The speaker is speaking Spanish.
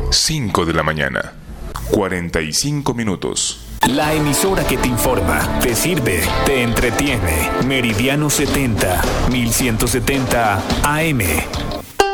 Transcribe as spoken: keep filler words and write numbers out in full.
cinco de la mañana, cuarenta y cinco minutos. La emisora que te informa, te sirve, te entretiene. Meridiano setenta, mil ciento setenta A M.